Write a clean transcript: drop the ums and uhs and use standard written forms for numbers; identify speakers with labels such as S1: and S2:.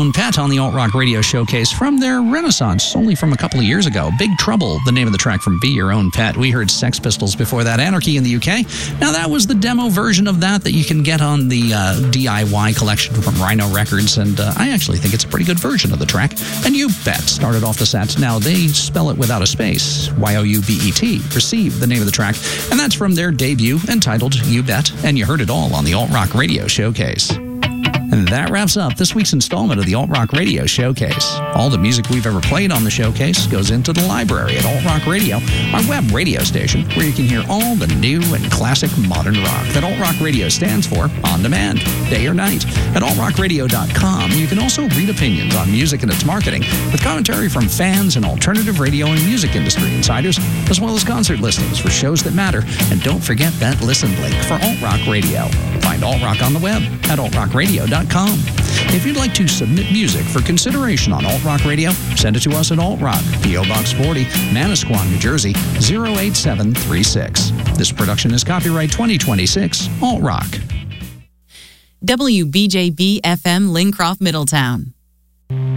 S1: Own Pet on the Alt Rock Radio Showcase from their renaissance, only from a couple of years ago. Big Trouble, the name of the track from Be Your Own Pet. We heard Sex Pistols before that, Anarchy in the UK. Now, that was the demo version of that you can get on the DIY collection from Rhino Records, and I actually think it's a pretty good version of the track. And You Bet started off the set. Now, they spell it without a space, Y-O-U-B-E-T. Receive, the name of the track, and that's from their debut entitled You Bet, and you heard it all on the Alt Rock Radio Showcase. And that wraps up this week's installment of the Alt Rock Radio Showcase. All the music we've ever played on the showcase goes into the library at Alt Rock Radio, our web radio station, where you can hear all the new and classic modern rock that Alt Rock Radio stands for on demand, day or night. At altrockradio.com, you can also read opinions on music and its marketing, with commentary from fans and alternative radio and music industry insiders, as well as concert listings for shows that matter. And don't forget that listen link for Alt Rock Radio. Find Alt Rock on the web at altrockradio.com. If you'd like to submit music for consideration on Alt Rock Radio, send it to us at Alt Rock, P.O. Box 40, Manasquan, New Jersey, 08736. This production is copyright 2026, Alt Rock.
S2: WBJB FM, Lincroft, Middletown.